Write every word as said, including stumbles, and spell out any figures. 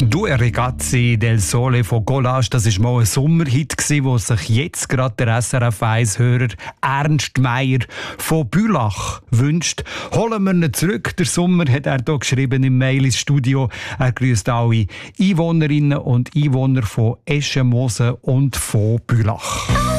Due ragazzi del Sole von Collage, das war mal ein Sommerhit, wo sich jetzt gerade der S R F eins-Hörer Ernst Meier von Bülach wünscht. Holen wir ihn zurück. Der Sommer hat er hier geschrieben im Mail ins Studio. Er grüßt alle Einwohnerinnen und Einwohner von Eschenmosen und von Bülach.